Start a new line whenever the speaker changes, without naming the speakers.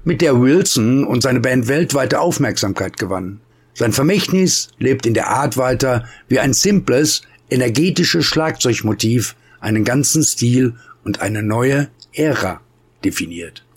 mit der Wilson und seine Band weltweite Aufmerksamkeit gewannen. Sein Vermächtnis lebt in der Art weiter, wie ein simples, energetisches Schlagzeugmotiv einen ganzen Stil und eine neue Ära definiert.